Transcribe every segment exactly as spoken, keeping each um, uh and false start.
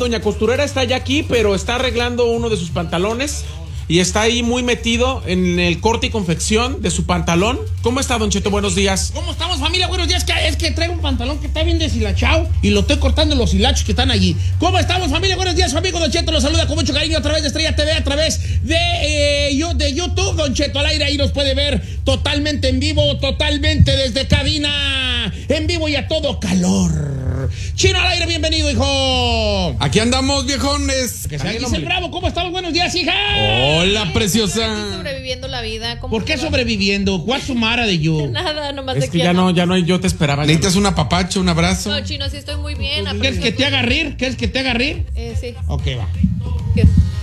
doña costurera está ya aquí, pero está arreglando uno de sus pantalones y está ahí muy metido en el corte y confección de su pantalón. ¿Cómo está, don Cheto? Buenos días. ¿Cómo estamos, familia? Buenos días. Es que traigo un pantalón que está bien deshilachado y lo estoy cortando los hilachos que están allí. ¿Cómo estamos, familia? Buenos días. Su amigo Don Cheto los saluda con mucho cariño a través de Estrella T V, a través de, eh, yo, de YouTube. Don Cheto al aire, ahí nos puede ver totalmente en vivo, totalmente desde cabina, en vivo y a todo calor. Chino al aire, bienvenido, hijo. Aquí andamos, viejones. Que sea Giselle Bravo, ¿cómo estamos? Buenos días, hija. Hola, preciosa. Estoy sobreviviendo la vida. ¿Por qué sobreviviendo? What's the matter de you? Nada, nomás Es de que ya no, ya no, yo te esperaba. ya ¿Necesitas un apapacho, un abrazo? No, Chino, sí estoy muy bien. ¿Quieres que te haga rir? ¿Quieres que te haga rir? Eh, sí. Ok, va. ¿Qué?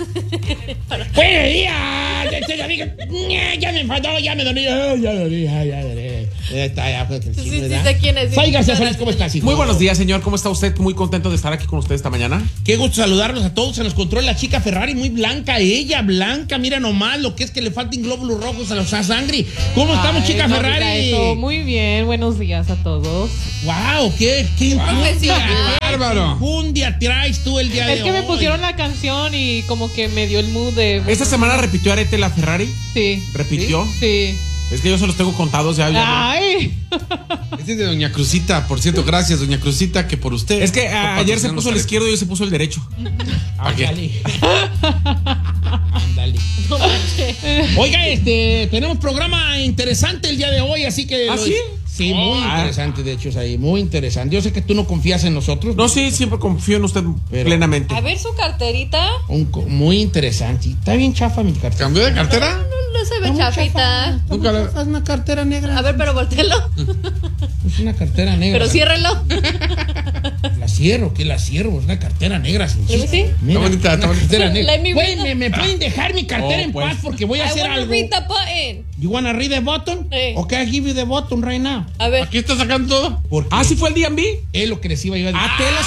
Buenos días, ya me enfadó, ya me dolí, ya me dolí, ya me dolí. Está ya, pues, Sí, sí, sé quién es. Sáigase, Feliz, ¿cómo estás, hijo? Muy buenos días, señor. ¿Cómo está usted? Muy contento de estar aquí con usted esta mañana. Qué gusto saludarlos a todos. Se nos controla la chica Ferrari, muy blanca, ella blanca. Mira nomás lo que es que le faltan glóbulos rojos a los sangre. ¿Cómo estamos, Ay, chica no Ferrari? diga eso. Muy bien, buenos días a todos. Wow, qué, qué Profesional. Bárbaro. un día traes tú el día de hoy. Es que me pusieron la canción y como que me dio el mood de... Esta semana repitió Arete la Ferrari. Sí. ¿Repitió? Sí. Es que yo se los tengo contados ya. ya Ay. Este es de Doña Cruzita, por cierto, gracias, Doña Cruzita, que por usted. Es que a- ayer se patrocinarnos puso el Arete. izquierdo y hoy se puso el derecho. Ándale. Ándale. No manches. Oiga, este, tenemos programa interesante el día de hoy, así que... ¿Ah, lo- sí? Sí, muy Ah. interesante, de hecho, es ahí, muy interesante. Yo sé que tú no confías en nosotros. No, sí, siempre confío en usted Pero- plenamente. A ver su carterita. Un co- muy interesante. Está bien chafa mi cartera. ¿Cambió de cartera? No, no se ve Está muy chafita. chafa. Nunca la- Es una cartera negra. A ver, pero voltelo. Es una cartera negra. Pero ciérrelo. La cierro, que la cierro. Es una cartera negra. Sin ¿Sí? chiste. Mira, Está bonita, una está bonita. cartera negra. Let me Güey, read the- ¿me, me pueden dejar mi cartera Oh, en pues. paz porque voy a I hacer wanna algo. read the button. You wanna read the button? Sí. Okay, I give you the button right now. A ver. Aquí está sacando todo. Porque Ah, ¿sí fue el D and B? es lo que les iba yo a decir. ¡Ah, telas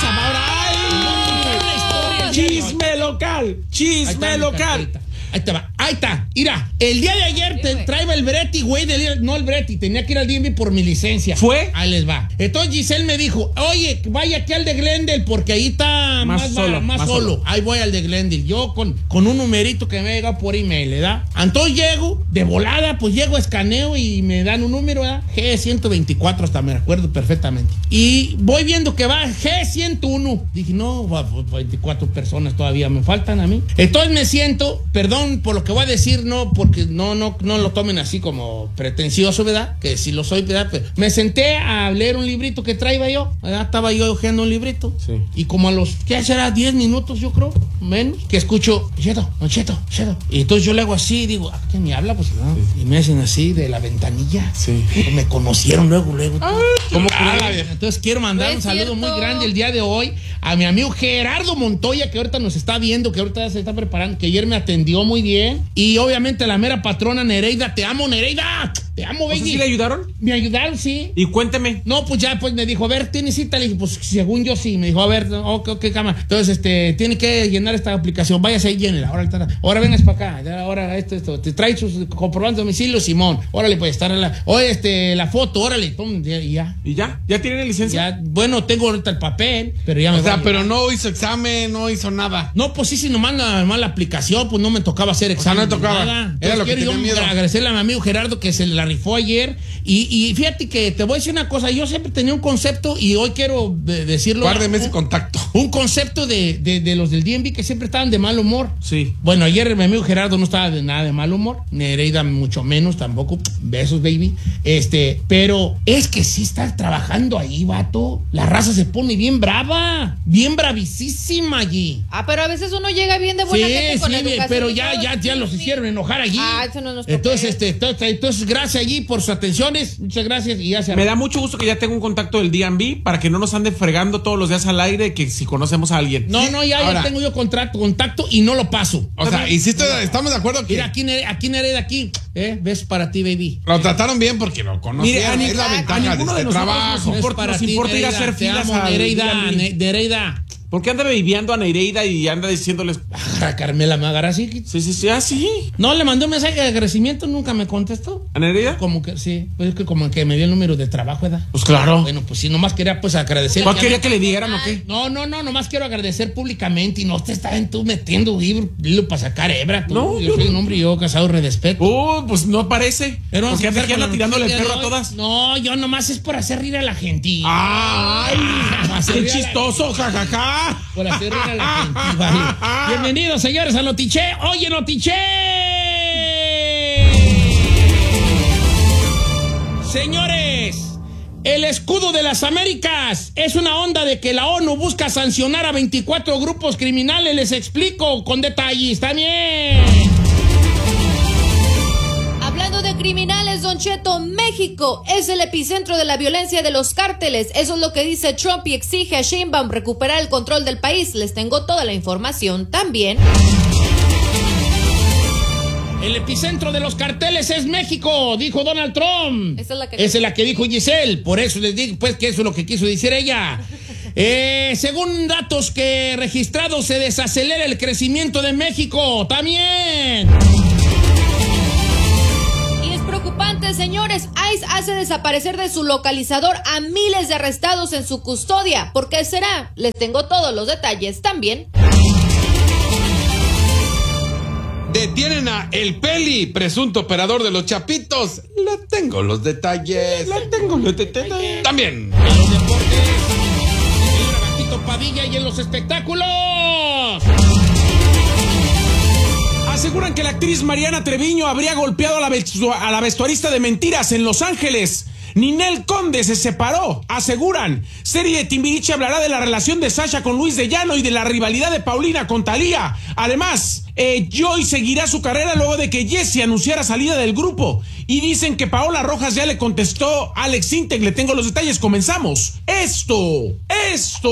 historia. ¡Chisme local! Ahí está ¡Chisme mi local! carterita. Ahí te va, ahí está. Mira, el día de ayer te Dime. traía el Breti, güey, del- no el Breti, tenía que ir al D M V por mi licencia. ¿Fue? Ahí les va. Entonces Giselle me dijo, oye, vaya aquí al de Glendale porque ahí está Más más, solo, va- más más solo. solo. Ahí voy al de Glendale. Yo con, con un numerito que me llega por email, ¿verdad? Entonces llego, de volada, pues llego, escaneo y me dan un número, ¿verdad? G ciento veinticuatro, hasta me acuerdo perfectamente. Y voy viendo que va G ciento uno. Dije, no, va, pues, veinticuatro personas todavía me faltan a mí. Entonces me siento, perdón por lo que voy a decir, no, porque no, no, no lo tomen así como pretencioso, ¿verdad? Que si lo soy, ¿verdad? Pero me senté a leer un librito que traía yo, ¿verdad? Estaba yo hojeando un librito. Sí. Y como a los, ¿qué será? diez minutos, yo creo, menos, que escucho, Cheto, Don Cheto, Cheto. Y entonces yo le hago así, digo, ¿a quién me habla? Pues no. Y me hacen así de la ventanilla. Sí. Pues me conocieron luego, luego. ¿Cómo Ah, creen? entonces quiero mandar No un es saludo cierto. muy grande el día de hoy a mi amigo Gerardo Montoya, que ahorita nos está viendo, que ahorita se está preparando, que ayer me atendió muy bien. Y obviamente la mera patrona Nereida, te amo, Nereida, te amo, ¿O sea, baby. sí le ayudaron? Me ayudaron, sí. Y cuénteme. No, pues ya, pues me dijo, a ver, ¿tienes cita? Le dije, pues según yo sí. Me dijo, a ver, ok, ok, cámara. Entonces, este, tiene que llenar esta aplicación. Váyase ahí, llénela. Ahora, ahora vengas para acá. Ya, ahora, esto, esto. Te trae sus comprobantes de domicilio, Simón. Órale, pues, estar en la. Oye, este, la foto, órale. Pum, ya, ya. ¿Y ya? ¿Ya tiene licencia? Ya, bueno, tengo ahorita el papel, pero ya me O sea, voy a- pero no hizo examen, no hizo nada. No, pues sí, si nomás la, nomás la aplicación, pues no me tocaba hacer examen. no tocaba. ni nada. Era Entonces, lo que quiero tenía yo miedo. agradecerle a mi amigo Gerardo que se la rifó ayer. Y, y fíjate que te voy a decir una cosa, yo siempre tenía un concepto y hoy quiero de- decirlo. Guárdeme ese un, contacto. un concepto de, de, de los del D M V que siempre estaban de mal humor. Sí. Bueno, ayer mi amigo Gerardo no estaba de nada de mal humor, Nereida mucho menos tampoco, besos baby, este, pero es que sí está trabajando ahí, vato, la raza se pone bien brava, bien bravísima allí. Ah, pero a veces uno llega bien de buena Sí, gente con sí, educación pero y ya, todo. ya, ya los hicieron enojar allí. Ah, eso no es nuestro Entonces, pedo. este, entonces, entonces, gracias allí por sus atenciones, muchas gracias y ya se Me da mucho gusto que ya tenga un contacto del D and B para que no nos ande fregando todos los días al aire que si conocemos a alguien. No, no, ya, Ahora. ya tengo yo contrato, contacto y no lo paso. O sea, y sí estoy- estamos de acuerdo que Mira, aquí, Nere- aquí Nereida, aquí, eh, ves para ti, baby. lo trataron bien porque lo Mire, conocieron. a ni- es la a ventaja de ninguno este de nosotros trabajo. nos importa, nos importa ir a hacer te filas amo, al Nereida, D and B. Ne- Nereida, ¿Por qué anda bebiando a Nereida y anda diciéndoles? A Carmela Magara, sí. Sí, sí, sí, ah, sí. No, le mandé un mensaje de agradecimiento, nunca me contestó. ¿A Nereida? Como que, sí, pues es que como que me dio el número de trabajo, ¿verdad? Pues claro. Bueno, pues sí, nomás quería pues agradecer. ¿Cuál quería que le dijeran o qué? No, no, no, nomás quiero agradecer públicamente y no te estás tú metiendo hilo, hilo para sacar hebra. Tú. No, yo soy un hombre y yo casado redespeto. Oh, pues no parece. Pero ¿Por qué anda aquí anda tirándole el perro a no, todas? No, yo nomás es por hacer rir a la gente. ¡Ay! Hacer ¡Qué rir a la- chistoso, jajaja! Por hacer rir a la gente, vale. Bienvenidos, señores, a Notiche. Oye, Notiche. Señores, el escudo de las Américas es una onda de que la ONU busca sancionar a veinticuatro grupos criminales. Les explico con detalles también. Hablando de criminales, Don Cheto, México es el epicentro de la violencia de los cárteles. Eso es lo que dice Trump y exige a Sheinbaum recuperar el control del país. Les tengo toda la información también. El epicentro de los carteles es México, dijo Donald Trump. Esa es la que- Esa es la que dijo Giselle. Por eso les digo, pues, que eso es lo que quiso decir ella. Eh, según datos que registrados, se desacelera el crecimiento de México. También. Y es preocupante, señores. ICE hace desaparecer de su localizador a miles de arrestados en su custodia. ¿Por qué será? Les tengo todos los detalles también. Detienen a El Peli, presunto operador de los Chapitos. Le tengo los detalles. La tengo, le te- te- te- También. En los deportes, el señor Agapito Padilla y en los espectáculos. Aseguran que la actriz Mariana Treviño habría golpeado a la, vestu- a la vestuarista de Mentiras en Los Ángeles. Ninel Conde se separó, aseguran. Serie de Timbiriche hablará de la relación de Sasha con Luis de Llano y de la rivalidad de Paulina con Thalía. Además, eh, Joy seguirá su carrera luego de que Jessie anunciara salida del grupo. Y dicen que Paola Rojas ya le contestó a Alex Intec. Le tengo los detalles, comenzamos. Esto, esto.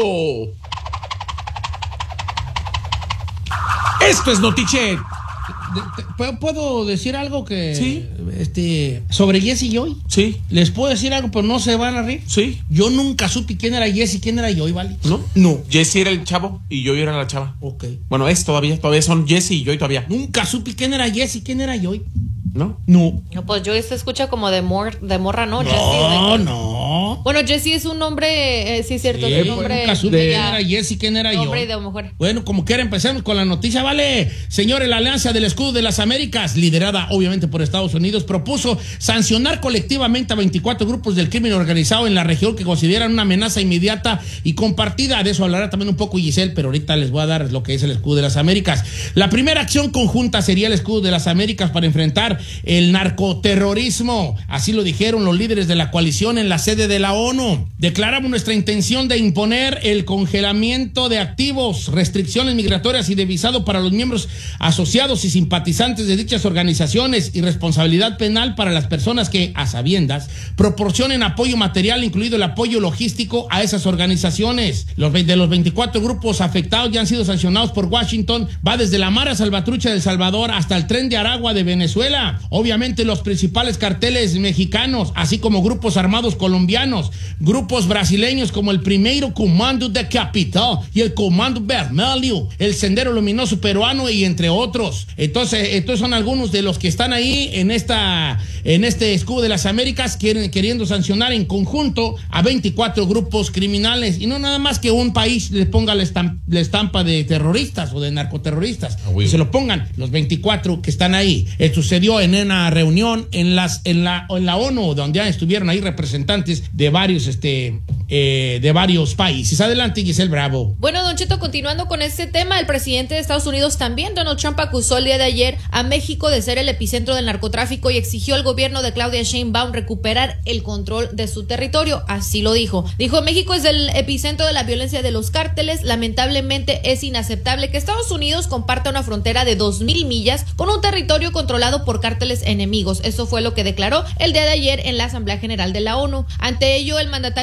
Esto es Notichet. De- te- ¿puedo- ¿Puedo decir algo que... Sí. Este, sobre Jesse y Joy? Sí, Les puedo decir algo, pero no se van a reír. sí. Yo nunca supe quién era Jesse y quién era Joy, ¿vale? ¿No? No. Jesse era el chavo y yo era la chava. Ok. Bueno, es todavía, todavía son Jesse y yo todavía. Nunca supe quién era Jesse y quién era Joy. ¿No? No. No, pues Joy se escucha como de, mor de morra, ¿no? No, Jessie, de- no. Bueno, Jessie es un nombre, eh, sí, cierto, Sí, es un pues, nombre nunca supe de- quién era Jesse y quién era Joy. hombre y de mujer. Bueno, como quiera, empecemos con la noticia, ¿vale? Señores, la Alianza del Escudo de las Américas, liderada obviamente por Estados Unidos, propuso sancionar colectivamente a veinticuatro grupos del crimen organizado en la región que consideran una amenaza inmediata y compartida. De eso hablará también un poco Giselle, pero ahorita les voy a dar lo que es el Escudo de las Américas. La primera acción conjunta sería el Escudo de las Américas para enfrentar el narcoterrorismo. Así lo dijeron los líderes de la coalición en la sede de la ONU. Declaramos nuestra intención de imponer el congelamiento de activos, restricciones migratorias y de visado para los miembros asociados y simpatizantes de dichas organizaciones y responsabilidad penal para las personas que, a sabiendas, proporcionen apoyo material, incluido el apoyo logístico a esas organizaciones. Los de los veinticuatro grupos afectados ya han sido sancionados por Washington. Va desde la Mara Salvatrucha de El Salvador hasta el Tren de Aragua de Venezuela. Obviamente los principales carteles mexicanos, así como grupos armados colombianos, grupos brasileños como el Primeiro Comando de Capital y el Comando Vermelho, el Sendero Luminoso peruano y entre otros. Entonces, estos son algunos de los que están ahí en esta, en este Escudo de las Américas, quieren, queriendo sancionar en conjunto a veinticuatro grupos criminales, y no nada más que un país les ponga la estampa, la estampa de terroristas o de narcoterroristas, Ah, oui. que se lo pongan los veinticuatro que están ahí. Eh, sucedió en una reunión en las en la en la ONU, donde ya estuvieron ahí representantes de varios este eh, de varios países. Adelante, Giselle Bravo. Bueno, Don Cheto, continuando con este tema, el presidente de Estados Unidos también, Donald Trump, acusó el día de ayer a México de ser el epicentro del narcotráfico y exigió al gobierno de Claudia Sheinbaum recuperar el control de su territorio. Así lo dijo. Dijo, México es el epicentro de la violencia de los cárteles. Lamentablemente es inaceptable que Estados Unidos comparta una frontera de dos mil millas con un territorio controlado por cárteles enemigos. Eso fue lo que declaró el día de ayer en la Asamblea General de la ONU. Ante ello, el mandatario republicano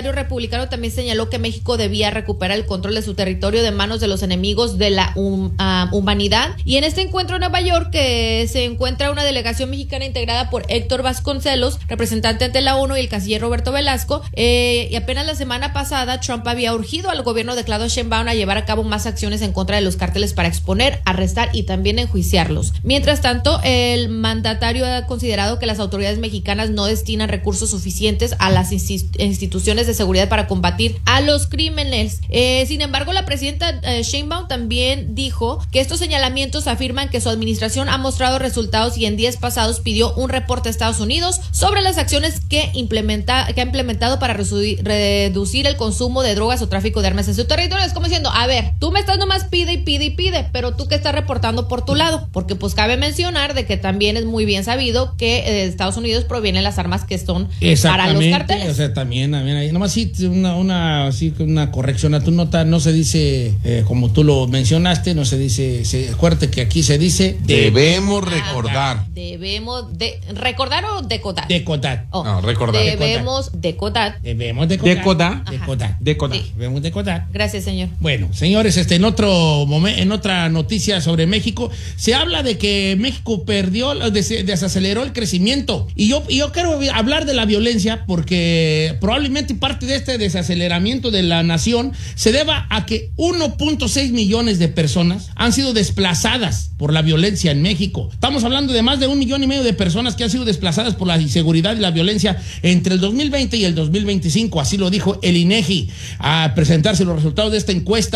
norteamericano también señaló que México debía recuperar el control de su territorio de manos de los enemigos de la um, uh, humanidad. Y en este encuentro en Nueva York que se encuentra una delegación mexicana integrada por Héctor Vasconcelos, representante ante la ONU, y el canciller Roberto Velasco. Eh, y apenas la semana pasada Trump había urgido al gobierno de Claudia Sheinbaum a llevar a cabo más acciones en contra de los cárteles para exponer, arrestar y también enjuiciarlos. Mientras tanto, el mandatario ha considerado que las autoridades mexicanas no destinan recursos suficientes a las instituciones de seguridad para combatir a los crímenes. Eh, sin embargo, la presidenta eh, Sheinbaum también dijo que estos señalamientos afirman que su administración ha mostrado resultados y en días pasados pidió un reporte a Estados Unidos sobre las acciones que, implementa, que ha implementado para reducir, reducir el consumo de drogas o tráfico de armas en su territorio. Es como diciendo, a ver, tú me estás nomás pide y pide y pide, pero tú qué estás reportando por tu lado, porque pues cabe mencionar de que también es muy bien sabido que de Estados Unidos provienen las armas que son para los carteles. O sea, también, también ahí, nomás sí, una, una, así, una corrección a tu nota, no se dice, eh, como tú lo mencionaste, no se dice, se, acuérdate que aquí se dice debemos recordar. Debemos de recordar o decodar. Decodar. Oh, no, recordar. Debemos decodar. Debemos decodar. Decodar. Decodar. Decodar. Sí. Debemos decodar. Gracias, señor. Bueno, señores, este en otro momento, en otra noticia sobre México, se habla de que México perdió, des, desaceleró el crecimiento. Y yo, y yo quiero hablar de la violencia porque probablemente parte de este desaceleramiento de la nación se deba a que uno punto seis millones de personas han sido desplazadas por la violencia en México. Estamos hablando de más de un millón y medio de personas que han sido desplazadas por la inseguridad y la violencia entre el dos mil veinte y el dos mil veinticinco. Así lo dijo el INEGI a presentarse los resultados de esta encuesta.